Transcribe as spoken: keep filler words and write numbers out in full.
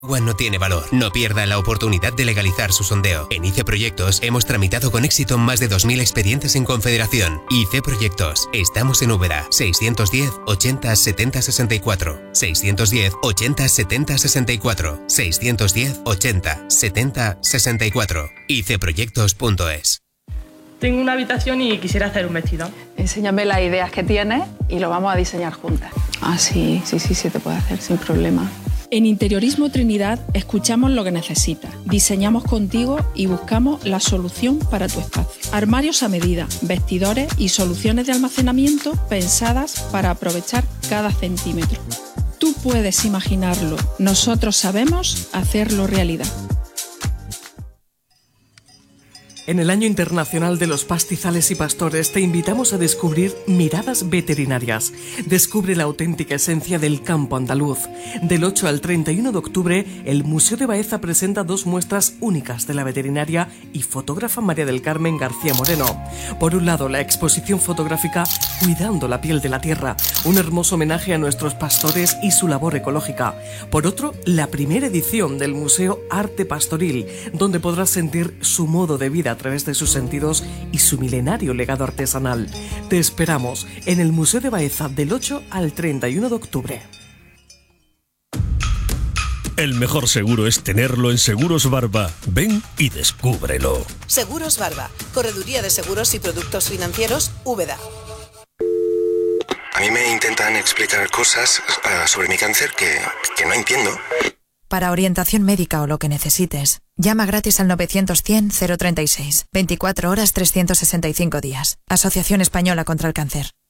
Agua no tiene valor. No pierda la oportunidad de legalizar su sondeo. En I C E Proyectos hemos tramitado con éxito más de dos mil expedientes en Confederación. I C E Proyectos. Estamos en Úbeda. seiscientos diez, ochenta, setenta, sesenta y cuatro. seiscientos diez, ochenta, setenta, sesenta y cuatro. seiscientos diez, ochenta, setenta, sesenta y cuatro. i c e proyectos punto es. Tengo una habitación y quisiera hacer un vestido. Enséñame las ideas que tienes y lo vamos a diseñar juntas. Ah, sí, sí, sí, sí, te puede hacer sin problema. En Interiorismo Trinidad escuchamos lo que necesitas, diseñamos contigo y buscamos la solución para tu espacio. Armarios a medida, vestidores y soluciones de almacenamiento pensadas para aprovechar cada centímetro. Tú puedes imaginarlo, nosotros sabemos hacerlo realidad. En el Año Internacional de los Pastizales y Pastores te invitamos a descubrir Miradas Veterinarias. Descubre la auténtica esencia del campo andaluz. Del ocho al treinta y uno de octubre, el Museo de Baeza presenta dos muestras únicas de la veterinaria y fotógrafa María del Carmen García Moreno. Por un lado, la exposición fotográfica Cuidando la piel de la tierra, un hermoso homenaje a nuestros pastores y su labor ecológica. Por otro, la primera edición del Museo Arte Pastoril, donde podrás sentir su modo de vida a través de sus sentidos y su milenario legado artesanal. Te esperamos en el Museo de Baeza del ocho al treinta y uno de octubre. El mejor seguro es tenerlo en Seguros Barba. Ven y descúbrelo. Seguros Barba, Correduría de Seguros y Productos Financieros, Úbeda. A mí me intentan explicar cosas uh, sobre mi cáncer que, que no entiendo. Para orientación médica o lo que necesites, llama gratis al novecientos cien cero treinta y seis. veinticuatro horas trescientos sesenta y cinco días. Asociación Española contra el Cáncer.